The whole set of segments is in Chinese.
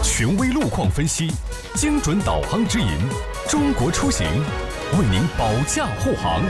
权威路况分析，精准导航指引，中国出行为您保驾护航。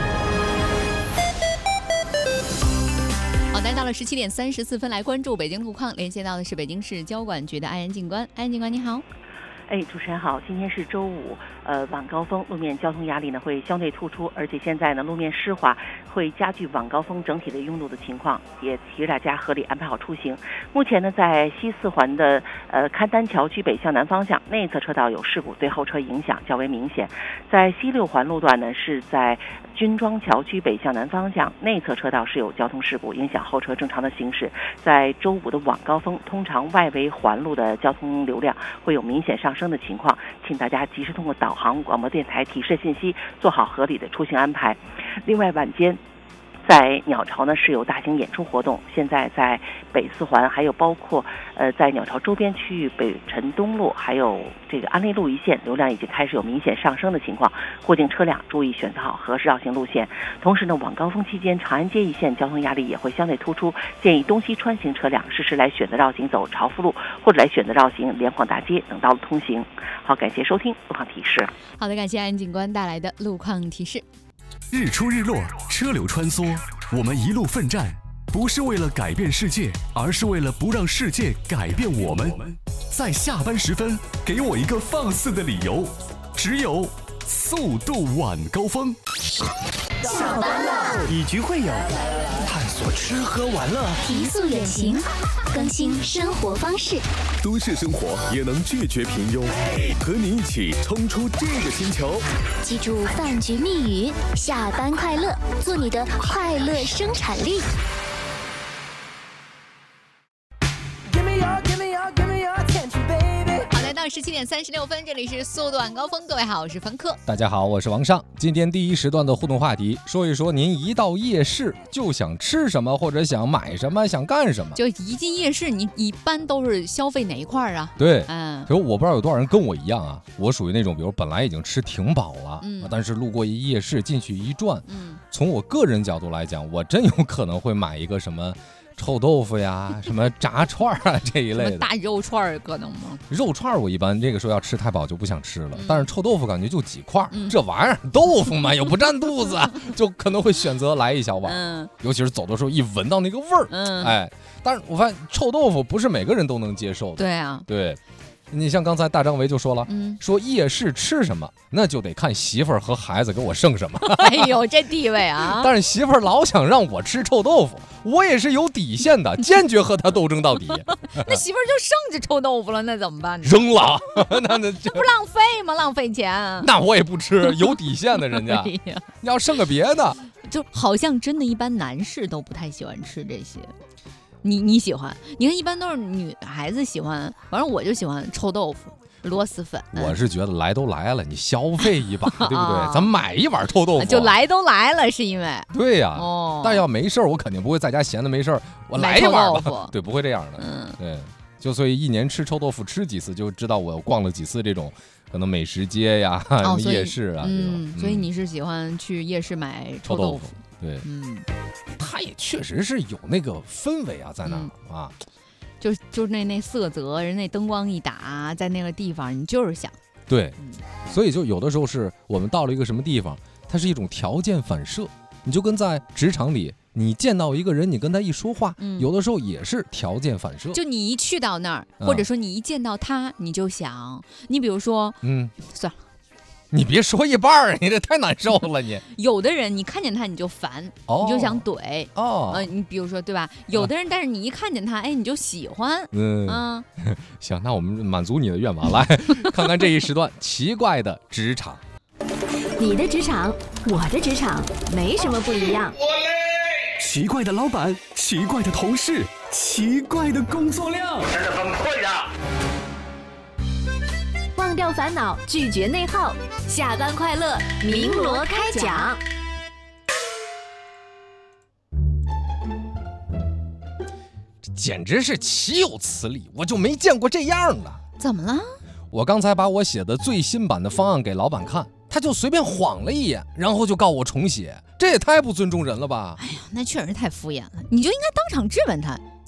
好，来到了17点34分，来关注北京路况，连线到的是北京市交管局的安岩警官。安岩警官，你好。 主持人好，今天是周五，晚高峰，路面交通压力呢会相对突出，而且现在呢路面湿滑，会加剧晚高峰整体的拥堵的情况，也提示大家合理安排好出行。目前呢，在西四环的勘丹桥区北向南方向内侧车道有事故，对后车影响较为明显。在西六环路段呢，是在军庄桥区北向南方向内侧车道是有交通事故，影响后车正常的行驶。在周五的晚高峰，通常外围环路的交通流量会有明显上升的情况，请大家及时通过导航、广播电台提示信息，做好合理的出行安排。另外，晚间在鸟巢呢是有大型演出活动，现在在北四环，还有包括在鸟巢周边区域北辰东路，还有这个安利路一线，流量已经开始有明显上升的情况，过境车辆注意选择好合适绕行路线。同时呢，晚高峰期间长安街一线交通压力也会相对突出，建议东西穿行车辆适时来选择绕行走巢福路，或者来选择绕行连广大街等道路通行。好，感谢收听路况提示。 好的，感谢安警官带来的路况提示。 日出日落，车流穿梭，我们一路奋战，不是为了改变世界，而是为了不让世界改变我们。在下班时分，给我一个放肆的理由，只有速度晚高峰。 下班了，以局会友，探索吃喝玩乐， 提速远行，更新生活方式。 都市生活也能拒绝平庸，和你一起冲出这个星球。 记住饭局密语：下班快乐，做你的快乐生产力。 到17点36分，这里是速度晚高峰，各位好，我是凡客。 大家好，我是王尚。今天第一时段的互动话题，说一说您一到夜市就想吃什么，或者想买什么，想干什么。 就一进夜市，你一般都是消费哪一块啊？ 对，可是我不知道有多少人跟我一样啊，我属于那种，比如本来已经吃挺饱了，但是路过一夜市进去一转，从我个人角度来讲，我真有可能会买一个什么臭豆腐呀，什么炸串啊这一类的。 什么大肉串可能吗？ 肉串我一般这个时候要吃太饱就不想吃了，但是臭豆腐感觉就几块，这玩意儿豆腐嘛又不占肚子，就可能会选择来一小碗。尤其是走的时候一闻到那个味儿，但是我发现臭豆腐不是每个人都能接受的。 对啊， 对。你像刚才大张维就说了，说夜市吃什么，那就得看媳妇儿和孩子给我剩什么。 哎呦，这地位啊！ 但是媳妇儿老想让我吃臭豆腐，我也是有底线的，坚决和他斗争到底。 那媳妇儿就剩这臭豆腐了，那怎么办呢？ 扔了， 这不浪费吗？浪费钱。 那我也不吃，有底线的人家。你要剩个别的， 就好像真的一般男士都不太喜欢吃这些。你喜欢？你看一般都是女孩子喜欢，反正我就喜欢臭豆腐、螺蛳粉。 我是觉得来都来了，你消费一把，对不对？咱买一碗臭豆腐。 就来都来了，是因为对呀。但要没事我肯定不会在家闲的没事我来一碗吧。对，不会这样的。对，就所以一年吃臭豆腐吃几次，就知道我逛了几次这种可能美食街呀、夜市啊。 所以你是喜欢去夜市买臭豆腐？ 对，它也确实是有那个氛围啊，在那儿啊， 就是那色泽，人那灯光一打，在那个地方，你就是想对，所以就有的时候是我们到了一个什么地方，它是一种条件反射，你就跟在职场里，你见到一个人，你跟他一说话，有的时候也是条件反射。 就你一去到那儿，或者说你一见到他，你就想，你比如说，算了。 你别说一半儿，你这太难受了你。 有的人你看见他你就烦，你就想怼你比如说对吧？有的人但是你一看见他，你就喜欢。 行，那我们满足你的愿望，来看看这一时段奇怪的职场。 你的职场，我的职场，没什么不一样。 奇怪的老板，奇怪的同事，奇怪的工作量，真的崩溃呀！ 忘掉烦恼，拒绝内耗，下班快乐，鸣锣开讲。 这简直是岂有此理，我就没见过这样的。 怎么了？ 我刚才把我写的最新版的方案给老板看，他就随便晃了一眼，然后就告我重写，这也太不尊重人了吧。 哎呀，那确实太敷衍了，你就应该当场质问他，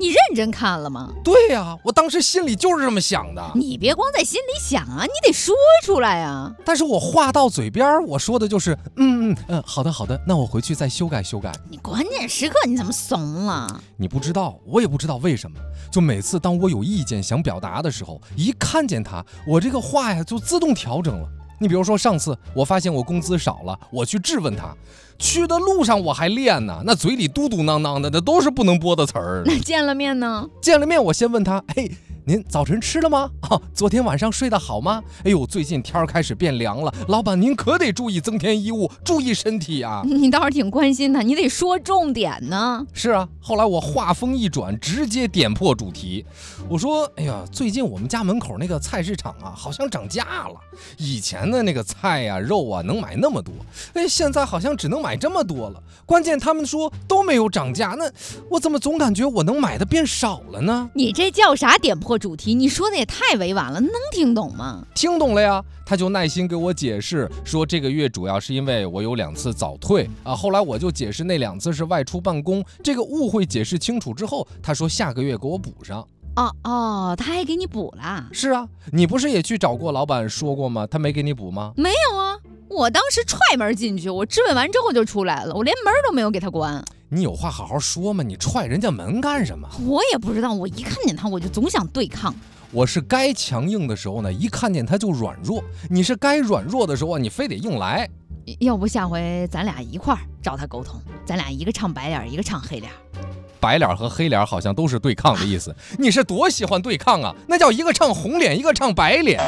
你认真看了吗？ 对呀，我当时心里就是这么想的。 你别光在心里想啊，你得说出来啊。 但是我话到嘴边，我说的就是好的，那我回去再修改修改。 你关键时刻你怎么怂了？ 你不知道，我也不知道为什么，就每次当我有意见想表达的时候，一看见他，我这个话呀就自动调整了。你比如说上次我发现我工资少了，我去质问他，去的路上我还练呢，那嘴里嘟嘟囔囔的，那都是不能播的词儿。 那见了面呢？ 见了面我先问他，您早晨吃了吗？昨天晚上睡得好吗？最近天开始变凉了，老板您可得注意增添衣物，注意身体啊。 你倒是挺关心他，你得说重点呢。 是啊，后来我话锋一转，直接点破主题。我说，最近我们家门口那个菜市场啊，好像涨价了。以前的那个菜啊、肉啊能买那么多，现在好像只能买这么多了。关键他们说都没有涨价，那我怎么总感觉我能买的变少了呢？ 你这叫啥点破主题？你说的也太委婉了，能听懂吗？ 听懂了呀，他就耐心给我解释说，这个月主要是因为我有2次早退啊。后来我就解释那2次是外出办公，这个误会解释清楚之后，他说下个月给我补上。 他还给你补了？ 是啊，你不是也去找过老板说过吗？他没给你补吗？ 没有啊，我当时踹门进去，我质问完之后就出来了，我连门都没有给他关。 你有话好好说嘛，你踹人家门干什么？ 我也不知道，我一看见他我就总想对抗。 我是该强硬的时候呢，一看见他就软弱；你是该软弱的时候啊，你非得硬来。 要不下回咱俩一块儿找他沟通，咱俩一个唱白脸，一个唱黑脸。 白脸和黑脸好像都是对抗的意思，你是多喜欢对抗啊？那叫一个唱红脸，一个唱白脸。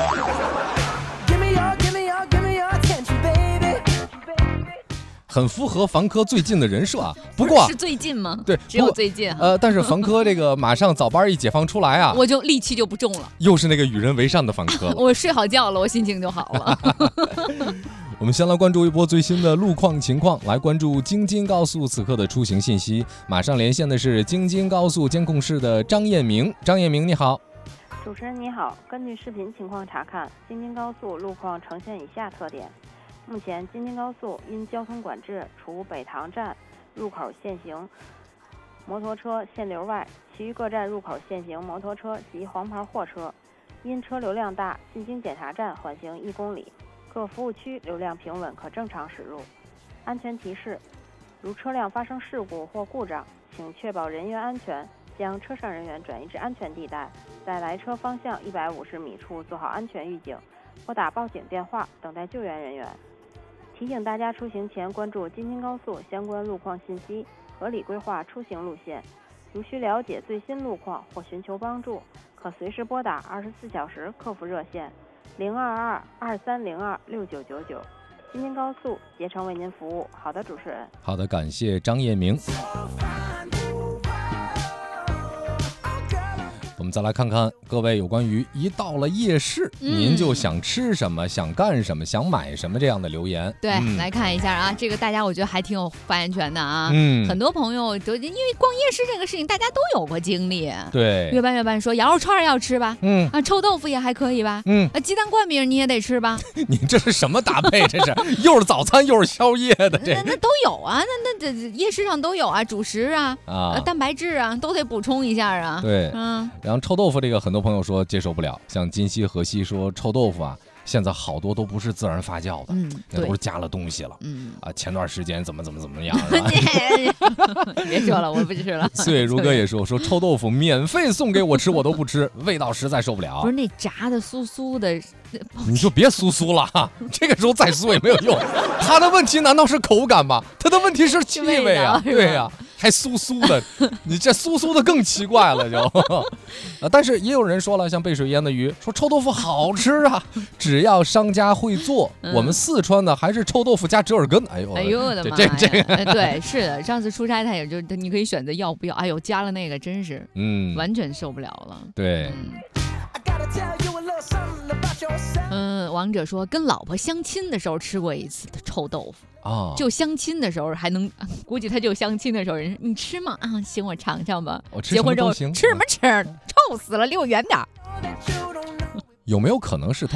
很符合房科最近的人设啊，不过是最近吗？ 对， 只有最近但是房科这个马上早班一解放出来啊， 我就戾气就不重了， 又是那个与人为善的房科。 我睡好觉了，我心情就好了。 我们先来关注一波最新的路况情况，来关注京津高速此刻的出行信息。马上连线的是京津高速监控室的张艳明。张艳明，你好。 主持人你好，根据视频情况查看，京津高速路况呈现以下特点。目前京津高速因交通管制，除北塘站入口限行摩托车限流外，其余各站入口限行摩托车及黄牌货车。因车流量大，进京检查站缓行1公里，各服务区流量平稳，可正常驶入。安全提示：如车辆发生事故或故障，请确保人员安全，将车上人员转移至安全地带，在来车方向150米处做好安全预警，拨打报警电话等待救援人员。提醒大家出行前关注京津高速相关路况信息，合理规划出行路线。如需了解最新路况或寻求帮助，可随时拨打24小时客服热线022-2302-6999。京津高速竭诚为您服务。好的，主持人。 好的，感谢张艳明。我们再来看看各位有关于一到了夜市，您就想吃什么、想干什么、想买什么这样的留言。 对，来看一下啊，这个大家我觉得还挺有发言权的啊。很多朋友就因为逛夜市这个事情，大家都有过经历。 对， 月半说羊肉串要吃吧，臭豆腐也还可以吧，鸡蛋灌饼你也得吃吧。 你这是什么搭配？这是又是早餐又是宵夜的， 那都有啊，那夜市上都有啊，主食啊，蛋白质啊，都得补充一下啊。 对，然后臭豆腐这个很多朋友说接受不了，像金西河西说臭豆腐啊，现在好多都不是自然发酵的，那都是加了东西了。前段时间怎么样别说了，我不吃了。 岁月如歌也说臭豆腐免费送给我吃我都不吃，味道实在受不了。 不是那炸的酥酥的， 你就别酥了哈，这个时候再酥也没有用。他的问题难道是口感吗？他的问题是气味啊，对呀。还酥的，你这酥的更奇怪了就。但是也有人说了，像背水淹的鱼说臭豆腐好吃啊，只要商家会做。我们四川的还是臭豆腐加折耳根。哎呦我的妈呀！这个对，是的，上次出差他也就你可以选择要不要。哎呦，加了那个真是完全受不了了。 对。 王者说跟老婆相亲的时候吃过一次臭豆腐。就相亲的时候还能，估计他就相亲的时候，人说你吃吗？行，我尝尝吧。结婚之后吃什么吃？臭死了，离我远点。 有没有可能是他